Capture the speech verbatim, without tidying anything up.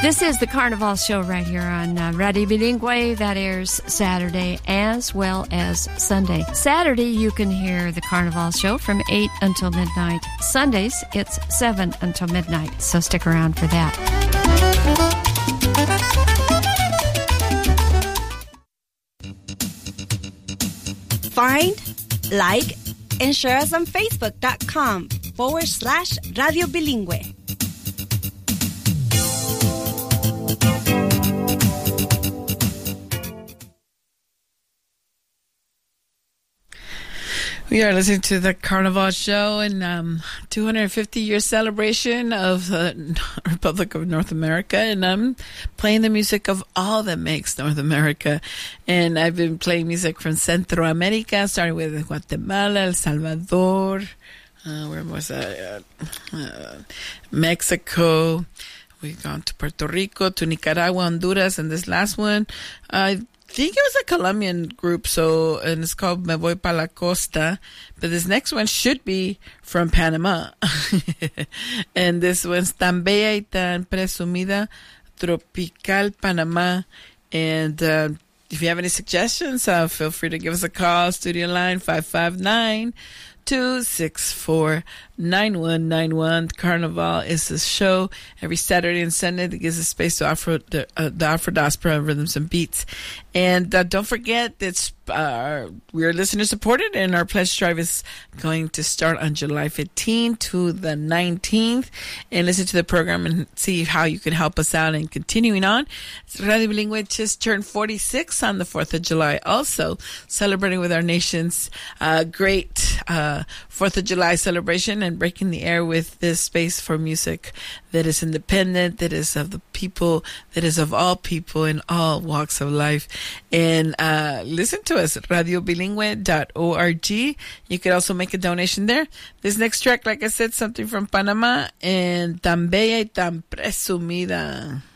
This is the Carnival Show right here on uh, Radio Bilingüe that airs Saturday as well as Sunday. Saturday, you can hear the Carnival Show from eight until midnight. Sundays, it's seven until midnight, so stick around for that. Find, like, and share us on Facebook.com forward slash Radio Bilingüe. We are listening to the Carnival Show and um, two hundred fifty year celebration of the Republic of North America, and I'm playing the music of all that makes North America. And I've been playing music from Centro America, starting with Guatemala, El Salvador, uh, where was I? Uh, uh, Mexico. We've gone to Puerto Rico, to Nicaragua, Honduras, and this last one, I think it was a Colombian group, so, and it's called Me Voy Pa' La Costa, but this next one should be from Panama. And this one's Tan Bella y Tan Presumida, Tropical Panama. And uh, if you have any suggestions, uh, feel free to give us a call. Studio line five five nine, two six four, nine one nine one. Carnival is the show every Saturday and Sunday that gives a space to Afro, the, uh, the Afro diaspora rhythms and beats. And uh, don't forget that uh, we are listener supported, and our pledge drive is going to start on July fifteenth to the nineteenth. And listen to the program and see how you can help us out. And continuing on, Radio Bilingüe just turned forty-six on the fourth of July, also celebrating with our nation's uh, great uh, fourth of July celebration, and breaking the air with this space for music that is independent, that is of the people, that is of all people in all walks of life. And uh, listen to us, radio bilingüe dot org. You could also make a donation there. This next track, like I said, something from Panama, and Tan Bella y Tan Presumida.